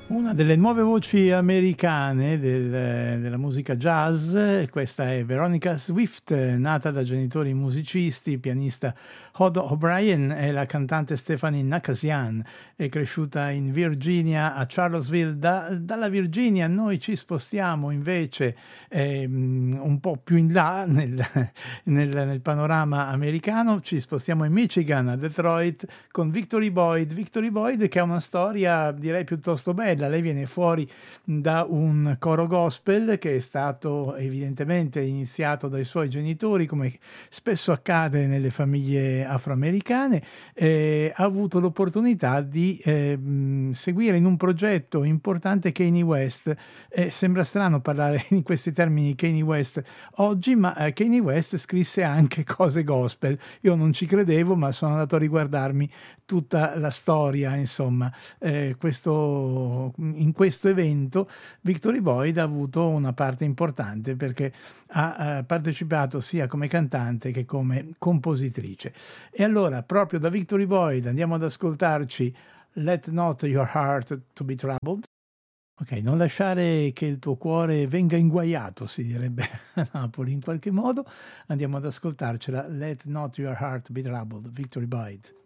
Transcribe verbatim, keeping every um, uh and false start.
Una delle nuove voci americane del, della musica jazz, questa è Veronica Swift, nata da genitori musicisti, il pianista Hod O'Brien e la cantante Stephanie Nakasian. È cresciuta in Virginia, a Charlottesville. Da, dalla Virginia noi ci spostiamo invece eh, un po' più in là nel, nel, nel panorama americano, ci spostiamo in Michigan, a Detroit, con Victory Boyd. Victory Boyd che ha una storia direi piuttosto bella. Lei viene fuori da un coro gospel che è stato evidentemente iniziato dai suoi genitori, come spesso accade nelle famiglie afroamericane. Eh, ha avuto l'opportunità di eh, seguire in un progetto importante Kanye West. Eh, sembra strano parlare in questi termini di Kanye West oggi, ma eh, Kanye West scrisse anche cose gospel. Io non ci credevo, ma sono andato a riguardarmi tutta la storia, insomma. Eh, questo in questo evento Victory Boyd ha avuto una parte importante perché ha eh, partecipato sia come cantante che come compositrice. E allora proprio da Victory Boyd andiamo ad ascoltarci Let Not Your Heart to Be Troubled. Ok, non lasciare che il tuo cuore venga inguaiato, si direbbe a Napoli in qualche modo. Andiamo ad ascoltarcela, Let Not Your Heart Be Troubled, Victory Boyd.